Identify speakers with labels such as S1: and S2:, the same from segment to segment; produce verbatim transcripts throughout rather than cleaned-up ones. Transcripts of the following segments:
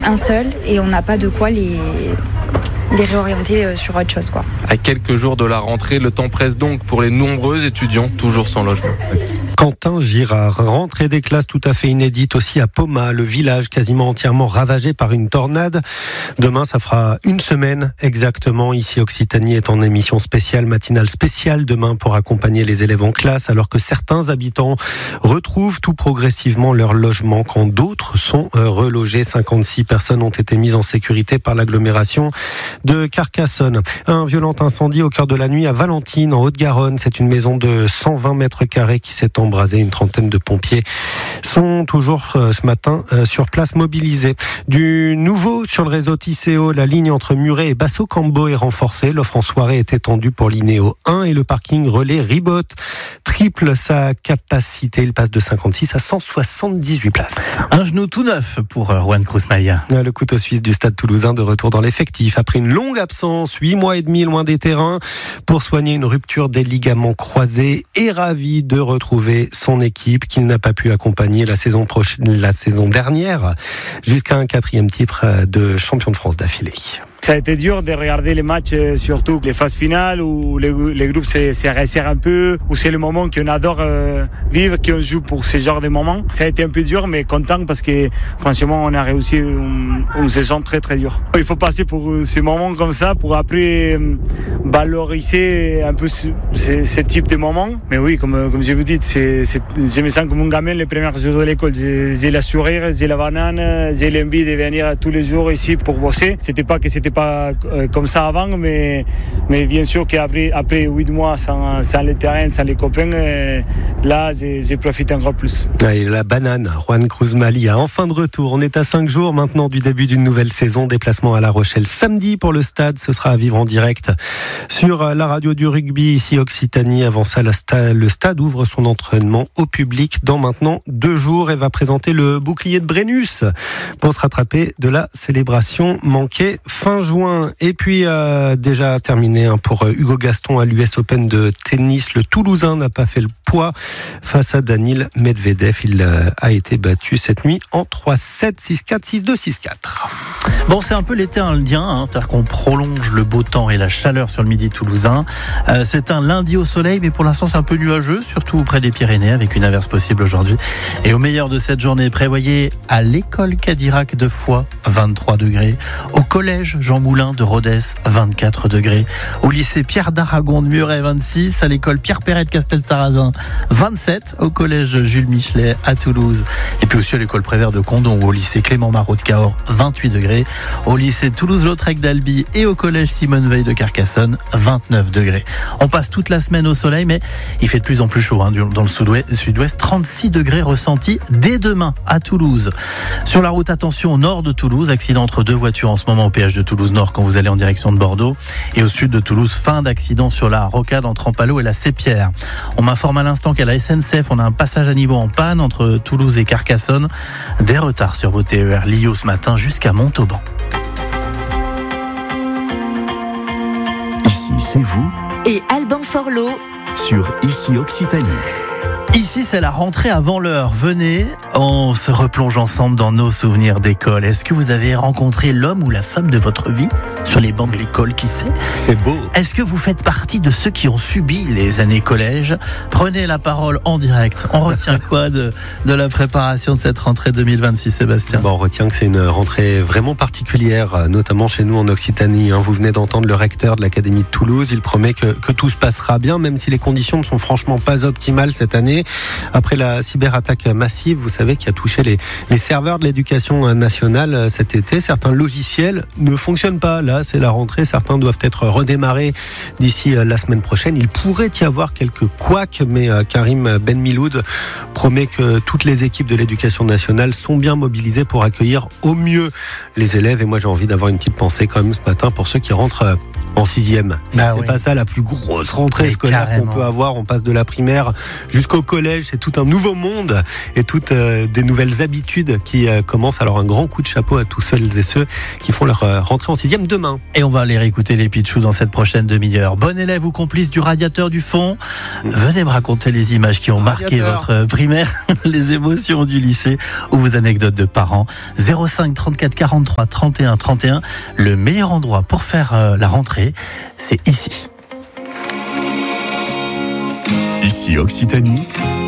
S1: un seul et on n'a pas de quoi les, les réorienter sur autre chose, quoi.
S2: À quelques jours de la rentrée, le temps presse donc pour les nombreux étudiants toujours sans logement.
S3: Quentin Girard, rentrée des classes tout à fait inédite aussi à Poma, le village quasiment entièrement ravagé par une tornade. Demain, ça fera une semaine exactement. Ici, Occitanie est en émission spéciale, matinale spéciale demain pour accompagner les élèves en classe, alors que certains habitants retrouvent tout progressivement leur logement quand d'autres sont relogés. cinquante-six personnes ont été mises en sécurité par l'agglomération de Carcassonne. Un violent incendie au cœur de la nuit à Valentine, en Haute-Garonne. C'est une maison de cent vingt mètres carrés qui s'est embrasée. Une trentaine de pompiers sont toujours euh, ce matin euh, sur place mobilisés. Du nouveau sur le réseau Tisséo, la ligne entre Muret et Basso-Cambo est renforcée. L'offre en soirée est étendue pour l'Inéo un et le parking relais Ribot triple sa capacité. Il passe de cinquante-six à cent soixante-dix-huit places.
S4: Un genou tout neuf pour Juan Cruz Malia.
S3: Le couteau suisse du Stade Toulousain de retour dans l'effectif après une longue absence, huit mois et demi loin des terrains pour soigner une rupture des ligaments croisés, et ravi de retrouver son équipe qu'il n'a pas pu accompagner la saison prochaine, la saison dernière jusqu'à un quatrième titre de champion de France d'affilée.
S5: Ça a été dur de regarder les matchs, surtout les phases finales où les, les groupes se, se resserrent un peu, où c'est le moment qu'on adore euh, vivre, qu'on joue pour ce genre de moments. Ça a été un peu dur, mais content parce que franchement, on a réussi une, une saison très très dure. Il faut passer pour ces moments comme ça pour après valoriser un peu ce, ce, ce type de moments. Mais oui, comme, comme je vous dis, c'est, c'est, je me sens comme un gamin les premiers jours de l'école. J'ai, j'ai la sourire, j'ai la banane, j'ai l'envie de venir tous les jours ici pour bosser. C'était pas que c'était pas comme ça avant, mais, mais bien sûr qu'après après huit mois sans, sans les terrains, sans les copains, là j'ai, j'ai profité encore plus.
S3: Et la banane, Juan Cruz Malia, en fin de retour. On est à cinq jours maintenant du début d'une nouvelle saison. Déplacement à La Rochelle samedi pour le stade. Ce sera à vivre en direct sur la radio du rugby ici Occitanie. Avant ça, le stade ouvre son entraînement au public dans maintenant deux jours et va présenter le bouclier de Brennus pour se rattraper de la célébration manquée fin juin. Et puis euh, déjà terminé hein, pour Hugo Gaston à l'U S Open de tennis. Le Toulousain n'a pas fait le poids face à Daniil Medvedev. Il euh, a été battu cette nuit en trois sept, six quatre, six deux, six quatre.
S4: Bon, c'est un peu l'été indien, hein, c'est-à-dire qu'on prolonge le beau temps et la chaleur sur le midi toulousain. Euh, c'est un lundi au soleil, mais pour l'instant c'est un peu nuageux, surtout près des Pyrénées, avec une averse possible aujourd'hui. Et au meilleur de cette journée, prévoyez à l'école Cadirac de Foix, vingt-trois degrés, au collège Jean Moulin de Rodez, vingt-quatre degrés, au lycée Pierre d'Aragon de Muret, vingt-six, à l'école Pierre Perret de Castel-Sarrazin, vingt-sept, au collège Jules Michelet à Toulouse, et puis aussi à l'école Prévert de Condon ou au lycée Clément Marot de Cahors, vingt-huit degrés, au lycée Toulouse-Lautrec d'Albi et au collège Simone Veil de Carcassonne, vingt-neuf degrés. On passe toute la semaine au soleil, mais il fait de plus en plus chaud hein, dans le sud-ouest, sud-ouest, trente-six degrés ressentis dès demain à Toulouse. Sur la route, attention au nord de Toulouse, accident entre deux voitures en ce moment au péage de Toulouse-Nord quand vous allez en direction de Bordeaux, et au sud de Toulouse, fin d'accident sur la rocade entre Ampalo et la Sépierre. On m'informe à l'instant qu'à la S N C F, on a un passage à niveau en panne entre Toulouse et Carcassonne. Des retards sur vos T E R Lio ce matin jusqu'à Montauban.
S6: Ici, c'est vous.
S7: Et Alban Forlot.
S6: Sur Ici Occitanie.
S4: Ici, c'est la rentrée avant l'heure. Venez, on se replonge ensemble dans nos souvenirs d'école. Est-ce que vous avez rencontré l'homme ou la femme de votre vie sur les bancs de l'école, qui sait ?
S3: C'est beau.
S4: Est-ce que vous faites partie de ceux qui ont subi les années collège ? Prenez la parole en direct. On retient quoi de, de la préparation de cette rentrée deux mille vingt-six, Sébastien ?
S3: Bon, on retient que c'est une rentrée vraiment particulière, notamment chez nous en Occitanie. Vous venez d'entendre le recteur de l'Académie de Toulouse. Il promet que, que tout se passera bien, même si les conditions ne sont franchement pas optimales cette année. Après la cyberattaque massive, vous savez, qui a touché les, les serveurs de l'éducation nationale cet été, certains logiciels ne fonctionnent pas. Là, c'est la rentrée, certains doivent être redémarrés d'ici la semaine prochaine. Il pourrait y avoir quelques couacs, mais Karim Ben Miloud promet que toutes les équipes de l'éducation nationale sont bien mobilisées pour accueillir au mieux les élèves. Et moi, j'ai envie d'avoir une petite pensée quand même ce matin pour ceux qui rentrent en sixième.
S4: Bah
S3: c'est
S4: oui.
S3: pas ça la plus grosse rentrée
S4: Mais
S3: scolaire
S4: carrément.
S3: qu'on peut avoir. On passe de la primaire jusqu'au collège. C'est tout un nouveau monde et toutes euh, des nouvelles habitudes qui euh, commencent. Alors un grand coup de chapeau à tous celles et ceux qui font leur euh, rentrée en sixième demain.
S4: Et on va aller réécouter les pitchous dans cette prochaine demi-heure. Bon élève ou complice du radiateur du fond, venez me raconter les images qui ont marqué
S3: Radiateur.
S4: votre primaire, les émotions du lycée ou vos anecdotes de parents. zéro cinq trente-quatre quarante-trois trente et un trente et un. Le meilleur endroit pour faire euh, la rentrée, c'est ici.
S6: Ici Occitanie.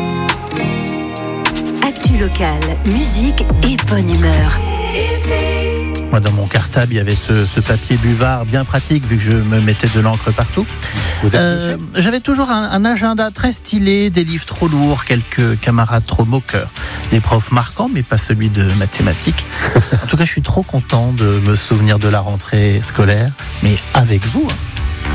S7: Actu locale, musique et bonne humeur.
S4: Moi, dans mon cartable, il y avait ce, ce papier buvard bien pratique vu que je me mettais de l'encre partout.
S3: Vous êtes
S4: Euh, j'avais toujours un, un agenda très stylé, des livres trop lourds, quelques camarades trop moqueurs, des profs marquants, mais pas celui de mathématiques. En tout cas, je suis trop content de me souvenir de la rentrée scolaire, mais avec vous. hein.